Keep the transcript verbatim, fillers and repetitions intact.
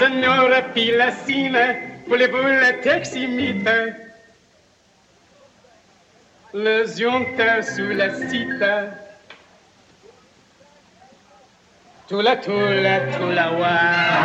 Signora Pilassina, voulez-vous la teximite? Le zionta sous la cita. Tula tula tula wa.